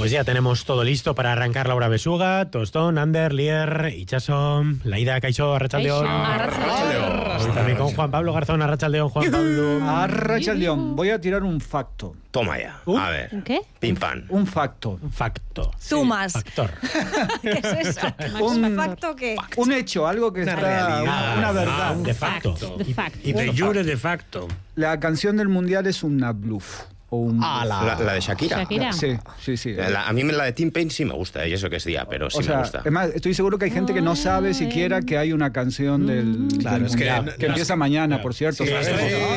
Pues ya tenemos todo listo para arrancar la hora besuga. Tostón, Ander, Lier, Itxaso, Laida, Kaixo, Arratsaldeon. También con Juan Pablo Garzón, Arratsaldeon, Juan Pablo. Arratsaldeon. Voy a tirar un facto. Toma ya. A ver. ¿Qué? Pim pam. Un facto. Un facto. Tú más. Factor. ¿Qué es eso? ¿Un facto qué? Un hecho, algo que está... realidad. Una verdad. De facto. De facto. Y de jure de facto. La canción del mundial es una bluff. O un La de Shakira. Shakira. Sí. A mí la de Tim Payne sí me gusta, y eso que es día, pero sí O sea, me gusta. además, estoy seguro que hay gente que no sabe siquiera que hay una canción del mundial, que empieza mañana, por cierto. Sí, ¿sabes?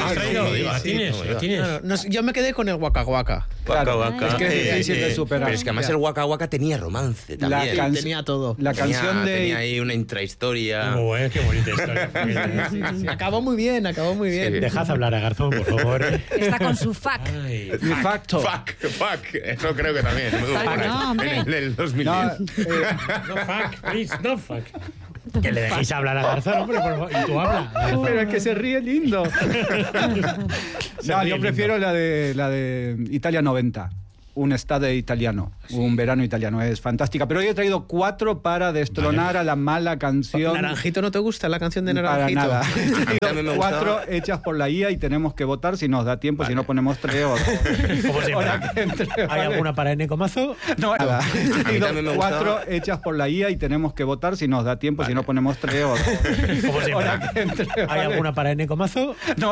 Yo me quedé con el Waka Waka. Claro, Waka Waka. es que es difícil de superar. Pero es que además Ya. el Waka Waka tenía romance también. Tenía todo. La canción Tenía de... ahí una intrahistoria. Qué bonita historia. Acabó muy bien. Sí. Dejad hablar a Garzón, por favor. Está con su fuck. Ay. Mi facto. Fuck. Eso creo que también. No, hombre. En el 2010. No, No fuck, please, no fuck. Que le dejéis hablar a Garzón, hombre, por favor. Y tú habla. Garzón. pero es que se ríe lindo. No, ríe yo prefiero la de Italia 90. Un estate italiano, un verano italiano, es fantástica. Pero hoy he traído 4 para destronar a la mala canción. ¿Naranjito no te gusta la canción de Para Naranjito? nada. mí también me 4 gustaba. hechas por la IA y tenemos que votar si nos da tiempo, si no ponemos 3 o Como siempre. Ahora que entre, ¿Hay ¿vale? alguna para Eneco Mazo? No, nada. mí también me 4 gustaba. hechas por la IA y tenemos que votar si nos da tiempo, si no ponemos 3 o Como siempre. Ahora que entre, ¿Hay ¿vale? alguna para Eneco Mazo? No,